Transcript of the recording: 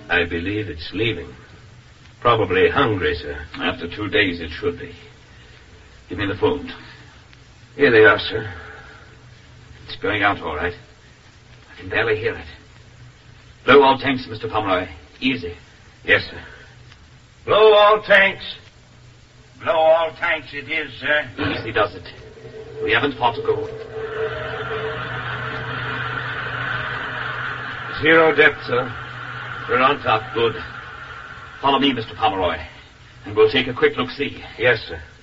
I believe it's leaving. Probably hungry, sir. After 2 days, it should be. Give me the phone. Here they are, sir. It's going out all right. I can barely hear it. Blow all tanks, Mr. Pomeroy. Easy. Yes, sir. Blow all tanks. Blow all tanks it is, sir. Easy does it. We haven't far to go. 0 depth, sir. We're on top. Good. Follow me, Mr. Pomeroy, and we'll take a quick look-see. Yes, sir.